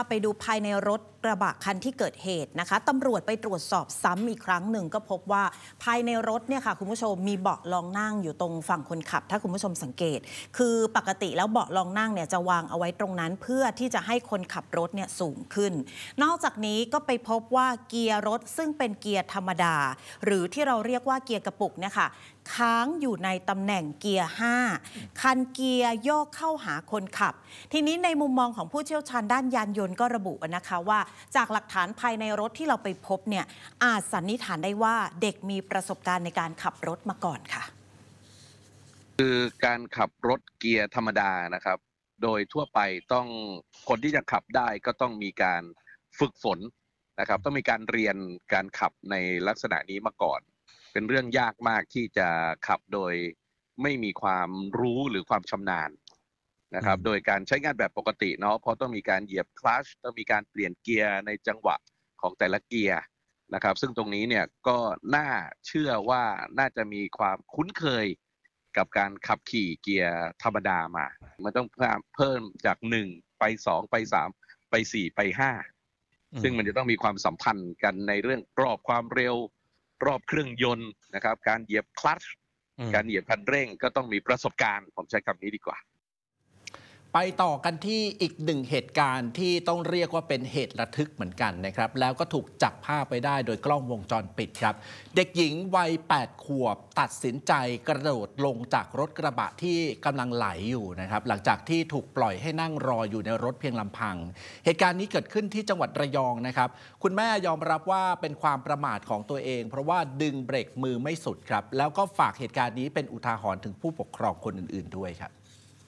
ไปดูภายในรถกระบะคันที่เกิดเหตุนะคะตำรวจไปตรวจสอบซ้ำอีกครั้งหนึ่งก็พบว่าภายในรถเนี่ยค่ะคุณผู้ชมมีเบาะรองนั่งอยู่ตรงฝั่งคนขับถ้าคุณผู้ชมสังเกตคือปกติแล้วเบาะรองนั่งเนี่ยจะวางเอาไว้ตรงนั้นเพื่อที่จะให้คนขับรถเนี่ยสูงขึ้นนอกจากนี้ก็ไปพบว่าเกียร์รถซึ่งเป็นเกียร์ธรรมดาหรือที่เราเรียกว่าเกียร์กระปุกเนี่ยค่ะค้างอยู่ในตำแหน่งเกียร์5คันเกียร์โยกเข้าหาคนขับทีนี้ในมุมมองของผู้เชี่ยวชาญด้านยานยนต์ก็ระบุนะคะว่าจากหลักฐานภายในรถที่เราไปพบเนี่ยอาจสันนิษฐานได้ว่าเด็กมีประสบการณ์ในการขับรถมาก่อนค่ะคือการขับรถเกียร์ธรรมดานะครับโดยทั่วไปต้องคนที่จะขับได้ก็ต้องมีการฝึกฝนนะครับต้องมีการเรียนการขับในลักษณะนี้มาก่อนเป็นเรื่องยากมากที่จะขับโดยไม่มีความรู้หรือความชำนาญนะครับโดยการใช้งานแบบปกติเนาะเพราะต้องมีการเหยียบคลัตช์ต้องมีการเปลี่ยนเกียร์ในจังหวะของแต่ละเกียร์นะครับซึ่งตรงนี้เนี่ยก็น่าเชื่อว่าน่าจะมีความคุ้นเคยกับการขับขี่เกียร์ธรรมดามามันต้องเพิ่มจาก1ไป2ไป3ไป4ไป5ซึ่งมันจะต้องมีความสัมพันธ์กันในเรื่องรอบความเร็วรอบเครื่องยนต์นะครับการเหยียบคลัตช์การเหยียบคันเร่งก็ต้องมีประสบการณ์ผมใช้คำนี้ดีกว่าไปต่อกันที่อีกหนึ่งเหตุการณ์ที่ต้องเรียกว่าเป็นเหตุระทึกเหมือนกันนะครับแล้วก็ถูกจับภาพไปได้โดยกล้องวงจรปิดครับเด็กหญิงวัย8 ขวบตัดสินใจกระโดดลงจากรถกระบะที่กำลังไหลอยู่นะครับหลังจากที่ถูกปล่อยให้นั่งรออยู่ในรถเพียงลำพังเหตุการณ์นี้เกิดขึ้นที่จังหวัดระยองนะครับคุณแม่ยอมรับว่าเป็นความประมาทของตัวเองเพราะว่าดึงเบรกมือไม่สุดครับแล้วก็ฝากเหตุการณ์นี้เป็นอุทาหรณ์ถึงผู้ปกครองคนอื่นๆด้วยครับ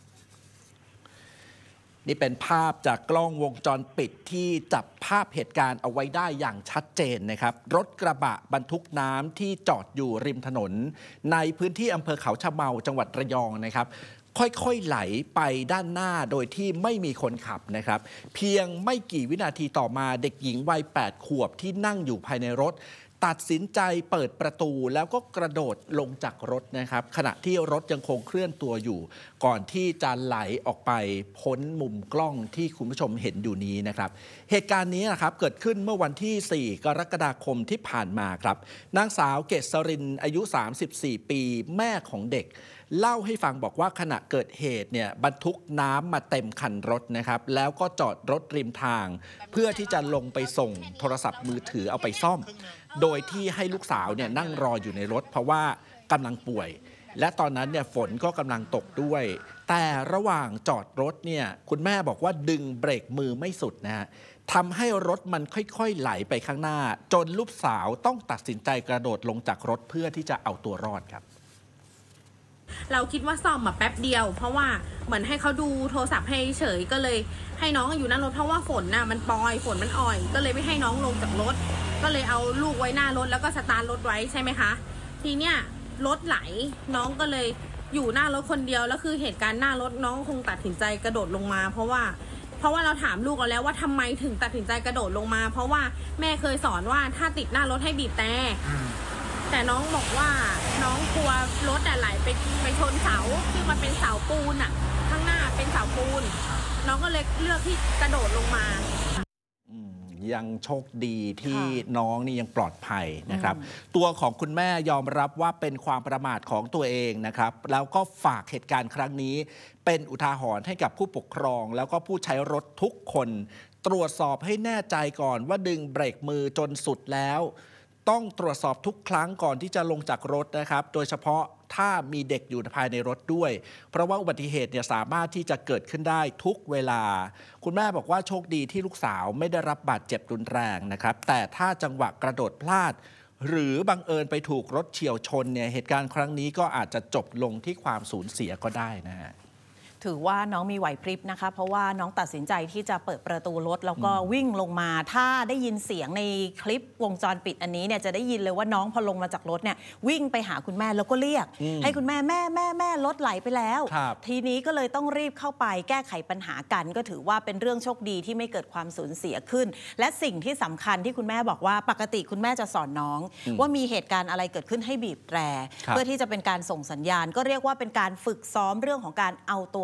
นี่เป็นภาพจากกล้องวงจรปิดที่จับภาพเหตุการณ์เอาไว้ได้อย่างชัดเจนนะครับรถกระบะบรรทุกน้ำที่จอดอยู่ริมถนนในพื้นที่อำเภอเขาชะเมาจังหวัดระยองนะครับค่อยๆไหลไปด้านหน้าโดยที่ไม่มีคนขับนะครับเพียงไม่กี่วินาทีต่อมาเด็กหญิงวัย8 ขวบที่นั่งอยู่ภายในรถตัดสินใจเปิดประตูแล้วก็กระโดดลงจากรถนะครับขณะที่รถยังคงเคลื่อนตัวอยู่ก่อนที่จะไหลออกไปพ้นมุมกล้องที่คุณผู้ชมเห็นอยู่นี้นะครับเหตุการณ์นี้นะครับเกิดขึ้นเมื่อวันที่4 กรกฎาคมที่ผ่านมาครับนางสาวเกษรินอายุ34 ปีแม่ของเด็กเล่าให้ฟังบอกว่าขณะเกิดเหตุเนี่ยบรรทุกน้ำมาเต็มคันรถนะครับแล้วก็จอดรถริมทางเพื่อที่จะลงไปส่งโทรศัพท์มือถือเอาไปซ่อมโดยที่ให้ลูกสาวเนี่ยนั่งรออยู่ในรถเพราะว่ากำลังป่วยและตอนนั้นเนี่ยฝนก็กำลังตกด้วยแต่ระหว่างจอดรถเนี่ยคุณแม่บอกว่าดึงเบรกมือไม่สุดนะฮะทำให้รถมันค่อยๆไหลไปข้างหน้าจนลูกสาวต้องตัดสินใจกระโดดลงจากรถเพื่อที่จะเอาตัวรอดครับเราคิดว่าซ่อมมาแป๊บเดียวเพราะว่าเหมือนให้เขาดูโทรศัพท์ให้เฉยก็เลยให้น้องอยู่หน้ารถเพราะว่าฝนน่ะมันปรอยฝนมันอ่อยก็เลยไม่ให้น้องลงจากรถก็เลยเอาลูกไว้หน้ารถแล้วก็สตาร์ทรถไว้ใช่ไหมคะทีเนี้ยรถไหลน้องก็เลยอยู่หน้ารถคนเดียวแล้วคือเหตุการณ์หน้ารถน้องคงตัดสินใจกระโดดลงมาเพราะว่าเราถามลูกเราแล้วว่าทำไมถึงตัดสินใจกระโดดลงมาเพราะว่าแม่เคยสอนว่าถ้าติดหน้ารถให้บีบแต่น้องบอกว่าน้องกลัวรถไหลไปชนเสาที่มันเป็นเสาปูนอ่ะข้างหน้าเป็นเสาปูนน้องก็เลยเลือกที่กระโดดลงมายังโชคดีที่น้องนี่ยังปลอดภัยนะครับตัวของคุณแม่ยอมรับว่าเป็นความประมาทของตัวเองนะครับแล้วก็ฝากเหตุการณ์ครั้งนี้เป็นอุทาหรณ์ให้กับผู้ปกครองแล้วก็ผู้ใช้รถทุกคนตรวจสอบให้แน่ใจก่อนว่าดึงเบรกมือจนสุดแล้วต้องตรวจสอบทุกครั้งก่อนที่จะลงจากรถนะครับโดยเฉพาะถ้ามีเด็กอยู่ภายในรถด้วยเพราะว่าอุบัติเหตุเนี่ยสามารถที่จะเกิดขึ้นได้ทุกเวลาคุณแม่บอกว่าโชคดีที่ลูกสาวไม่ได้รับบาดเจ็บรุนแรงนะครับแต่ถ้าจังหวะกระโดดพลาดหรือบังเอิญไปถูกรถเฉี่ยวชนเนี่ยเหตุการณ์ครั้งนี้ก็อาจจะจบลงที่ความสูญเสียก็ได้นะฮะถือว่าน้องมีไหวพริบนะคะเพราะว่าน้องตัดสินใจที่จะเปิดประตูรถแล้วก็วิ่งลงมาถ้าได้ยินเสียงในคลิปวงจรปิดอันนี้เนี่ยจะได้ยินเลยว่าน้องพอลงมาจากรถเนี่ยวิ่งไปหาคุณแม่แล้วก็เรียกให้คุณแม่แม่รถไหลไปแล้วทีนี้ก็เลยต้องรีบเข้าไปแก้ไขปัญหากันก็ถือว่าเป็นเรื่องโชคดีที่ไม่เกิดความสูญเสียขึ้นและสิ่งที่สำคัญที่คุณแม่บอกว่าปกติคุณแม่จะสอนน้องว่ามีเหตุการณ์อะไรเกิดขึ้นให้บีบแตรเพื่อที่จะเป็นการส่งสัญญาณก็เรียกว่าเป็นการฝึกซ้อมเรื่องของการเอาตัว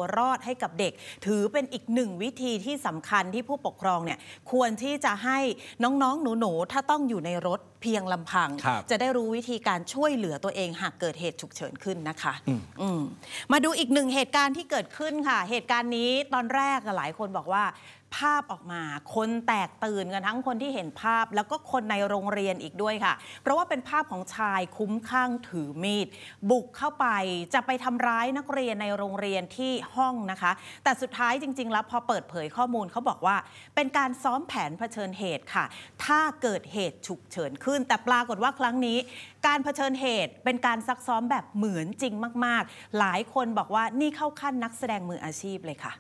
รอดให้กับเด็กถือเป็นอีกหนึ่งวิธีที่สำคัญที่ผู้ปกครองเนี่ยควรที่จะให้น้องๆหนูๆถ้าต้องอยู่ในรถเพียงลำพังจะได้รู้วิธีการช่วยเหลือตัวเองหากเกิดเหตุฉุกเฉินขึ้นนะคะมาดูอีกหนึ่งเหตุการณ์ที่เกิดขึ้นค่ะเหตุการณ์นี้ตอนแรกหลายคนบอกว่าภาพออกมาคนแตกตื่นกันทั้งคนที่เห็นภาพแล้วก็คนในโรงเรียนอีกด้วยค่ะเพราะว่าเป็นภาพของชายคุ้มคลั่งถือมีดบุกเข้าไปจะไปทำร้ายนักเรียนในโรงเรียนที่ห้องนะคะแต่สุดท้ายจริงๆแล้วพอเปิดเผยข้อมูลเขาบอกว่าเป็นการซ้อมแผนเผชิญเหตุค่ะถ้าเกิดเหตุฉุกเฉินขึ้นแต่ปรากฏว่าครั้งนี้การเผชิญเหตุเป็นการซักซ้อมแบบเหมือนจริงมากๆหลายคนบอกว่านี่เข้าขั้นนักแสดงมืออาชีพเลยค่ะ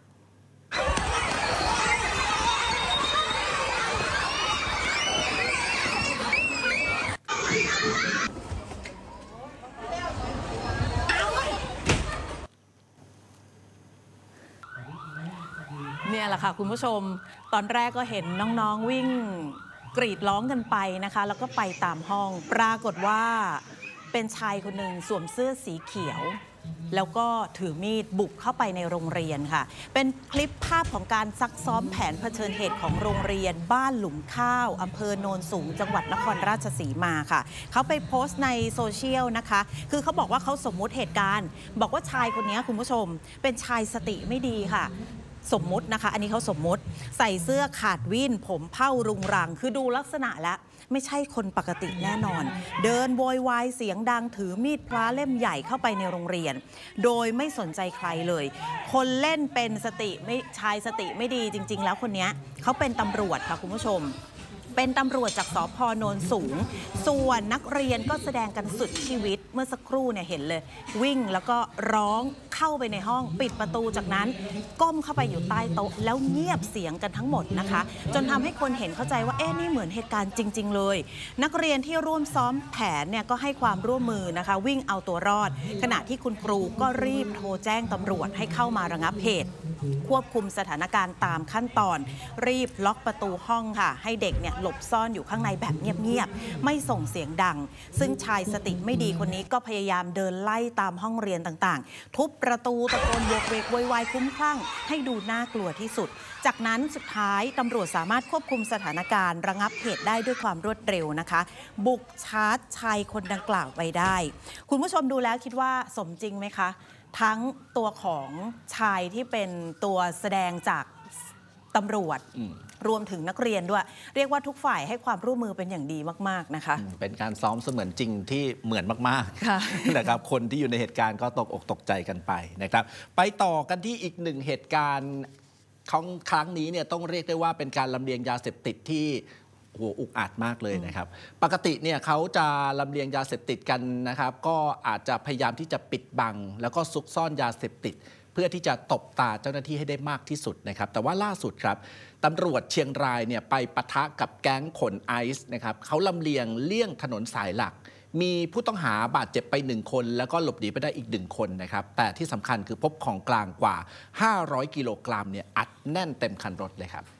เนี่ยแหละค่ะคุณผู้ชมตอนแรกก็เห็นน้องๆวิ่งกรีดร้องกันไปนะคะแล้วก็ไปตามห้องปรากฏว่าเป็นชายคนหนึ่งสวมเสื้อสีเขียวแล้วก็ถือมีดบุกเข้าไปในโรงเรียนค่ะเป็นคลิปภาพของการซักซ้อมแผนเผชิญเหตุของโรงเรียนบ้านหลุมข้าวอำเภอโนนสูงจังหวัดนครราชสีมาค่ะเขาไปโพสต์ในโซเชียลนะคะคือเขาบอกว่าเขาสมมุติเหตุการณ์บอกว่าชายคนนี้คุณผู้ชมเป็นชายสติไม่ดีค่ะสมมุตินะคะอันนี้เขาสมมุติใส่เสื้อขาดวิ่นผมเผ้ารุงรังคือดูลักษณะแล้วไม่ใช่คนปกติแน่นอนเดินโวยวายเสียงดังถือมีดพระเล่มใหญ่เข้าไปในโรงเรียนโดยไม่สนใจใครเลยคนเล่นเป็นชายสติไม่ดีจริงๆแล้วคนนี้เขาเป็นตำรวจค่ะคุณผู้ชมเป็นตำรวจจากสภ.โนนสูงส่วนนักเรียนก็แสดงกันสุดชีวิตเมื่อสักครู่เนี่ยเห็นเลยวิ่งแล้วก็ร้องเข้าไปในห้องปิดประตูจากนั้นก้มเข้าไปอยู่ใต้โต๊ะแล้วเงียบเสียงกันทั้งหมดนะคะจนทำให้คนเห็นเข้าใจว่านี่เหมือนเหตุการณ์จริงๆเลยนักเรียนที่ร่วมซ้อมแผนเนี่ยก็ให้ความร่วมมือนะคะวิ่งเอาตัวรอดขณะที่คุณครูก็รีบโทรแจ้งตำรวจให้เข้ามาระงับเหตุควบคุมสถานการณ์ตามขั้นตอนรีบล็อกประตูห้องค่ะให้เด็กเนี่ยหลบซ่อนอยู่ข้างในแบบเงียบๆไม่ส่งเสียงดังซึ่งชายสติไม่ดีคนนี้ก็พยายามเดินไล่ตามห้องเรียนต่างๆทุบประตูตะโกนโวกเวกโวยวายคลุ้มคลั่งให้ดูน่ากลัวที่สุดจากนั้นสุดท้ายตำรวจสามารถควบคุมสถานการณ์ระงับเหตุได้ด้วยความรวดเร็วนะคะบุกชาร์จชายคนดังกล่าวไปได้คุณผู้ชมดูแล้วคิดว่าสมจริงไหมคะทั้งตัวของชายที่เป็นตัวแสดงจากตำรวจรวมถึงนักเรียนด้วยเรียกว่าทุกฝ่ายให้ความร่วมมือเป็นอย่างดีมากๆนะคะเป็นการซ้อมเสมือนจริงที่เหมือนมากๆนะครับคนที่อยู่ในเหตุการณ์ก็ตกอกตกใจกันไปนะครับไปต่อกันที่อีกหนึ่งเหตุการณ์ของครั้งนี้เนี่ยต้องเรียกได้ว่าเป็นการลำเลียงยาเสพติดที่อุกอาจมากเลยนะครับปกติเนี่ยเขาจะลำเลียงยาเสพติดกันนะครับก็อาจจะพยายามที่จะปิดบังแล้วก็ซุกซ่อนยาเสพติดเพื่อที่จะตบตาเจ้าหน้าที่ให้ได้มากที่สุดนะครับแต่ว่าล่าสุดครับตำรวจเชียงรายเนี่ยไปปะทะกับแก๊งขนไอซ์นะครับเขาลำเลียงเลี่ยงถนนสายหลักมีผู้ต้องหาบาดเจ็บไป1คนแล้วก็หลบหนีไปได้อีก1คนนะครับแต่ที่สำคัญคือพบของกลางกว่า500กิโลกรัมเนี่ยอัดแน่นเต็มคันรถเลยครับ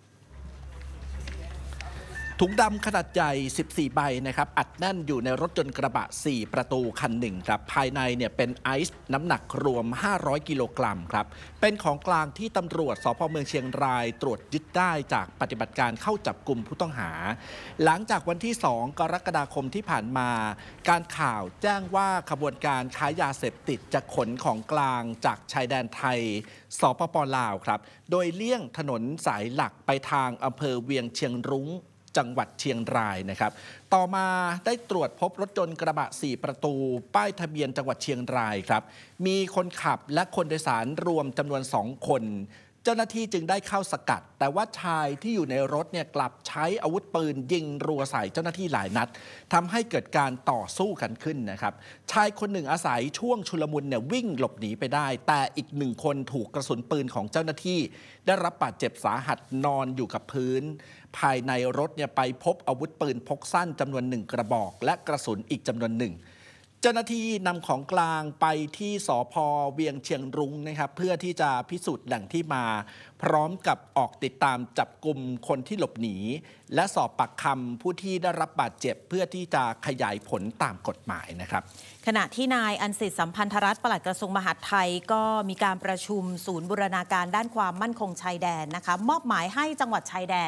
ถุงดำขนาดใหญ่14ใบนะครับอัดแน่นอยู่ในรถยนต์กระบะ4ประตูคันหนึ่งครับภายในเนี่ยเป็นไอซ์น้ำหนักรวม500กิโลกรัมครับเป็นของกลางที่ตำรวจสภ.เมืองเชียงรายตรวจยึดได้จากปฏิบัติการเข้าจับกลุ่มผู้ต้องหาหลังจากวันที่2กรกฎาคมที่ผ่านมาการข่าวแจ้งว่าขบวนการค้ายาเสพติดจะขนของกลางจากชายแดนไทยสปป.ลาวครับโดยเลี่ยงถนนสายหลักไปทางอำเภอเวียงเชียงรุ้งจังหวัดเชียงรายนะครับต่อมาได้ตรวจพบรถยนต์กระบะ4ประตูป้ายทะเบียนจังหวัดเชียงรายครับมีคนขับและคนโดยสารรวมจำนวน2คนเจ้าหน้าที่จึงได้เข้าสกัดแต่ว่าชายที่อยู่ในรถเนี่ยกลับใช้อาวุธปืนยิงรัวใส่เจ้าหน้าที่หลายนัดทำให้เกิดการต่อสู้กันขึ้นนะครับชายคนหนึ่งอาศัยช่วงชุลมุนเนี่ยวิ่งหลบหนีไปได้แต่อีก1คนถูกกระสุนปืนของเจ้าหน้าที่ได้รับบาดเจ็บสาหัสนอนอยู่กับพื้นภายในรถเนี่ยไปพบอาวุธปืนพกสั้นจำนวน1กระบอกและกระสุนอีกจำนวนหนึ่งเจ้าหน้าที่นำของกลางไปที่สภ.เวียงเชียงรุ้งนะครับเพื่อที่จะพิสูจน์แหล่งที่มา พร้อมกับออกติดตามจับกลุ่มคนที่หลบหนีและสอบปากคำผู้ที่ได้รับบาดเจ็บเพื่อที่จะขยายผลตามกฎหมายนะครับขณะที่นายอันสิทธิสัมพันธรัฐปลัดกระทรวงมหาดไทยก็มีการประชุมศูนย์บูรณาการด้านความมั่นคงชายแดนนะคะมอบหมายให้จังหวัดชายแดน